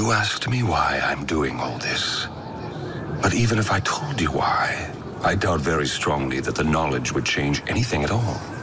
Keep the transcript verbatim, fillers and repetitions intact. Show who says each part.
Speaker 1: You asked me why I'm doing all this. But even if I told you why, I doubt very strongly that the knowledge would change anything at all.